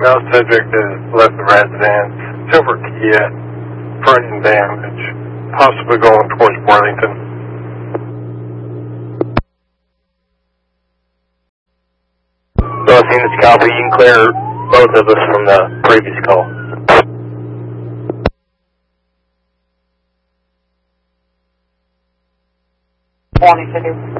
Male subject has left the residence, silver Kia, front end damage, possibly going towards Burlington. So I've seen this copy. You can clear both of us from the previous call. Morning,